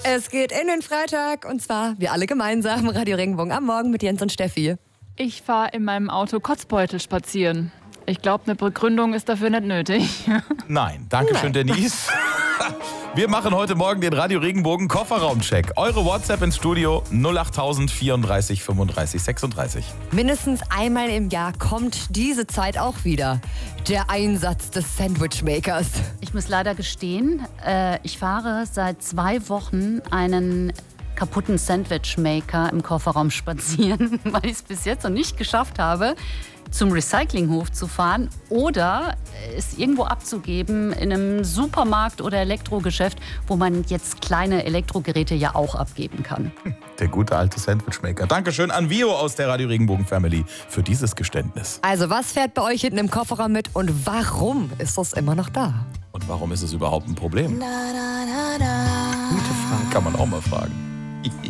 Es geht in den Freitag und zwar wir alle gemeinsam. Radio Regenbogen am Morgen mit Jens und Steffi. Ich fahre in meinem Auto Kotzbeutel spazieren. Ich glaube, eine Begründung ist dafür nicht nötig. Nein, danke schön, Denise. Wir machen heute Morgen den Radio Regenbogen Kofferraumcheck. Eure WhatsApp ins Studio 08000 34 35 36. Mindestens einmal im Jahr kommt diese Zeit auch wieder. Der Einsatz des Sandwichmakers. Ich muss leider gestehen, ich fahre seit 2 Wochen einen kaputten Sandwichmaker im Kofferraum spazieren, weil ich es bis jetzt noch nicht geschafft habe, zum Recyclinghof zu fahren oder es irgendwo abzugeben in einem Supermarkt oder Elektrogeschäft, wo man jetzt kleine Elektrogeräte ja auch abgeben kann. Der gute alte Sandwichmaker. Dankeschön an Vio aus der Radio Regenbogen Family für dieses Geständnis. Also was fährt bei euch hinten im Kofferraum mit und warum ist das immer noch da? Und warum ist es überhaupt ein Problem? Gute Frage. Kann man auch mal fragen.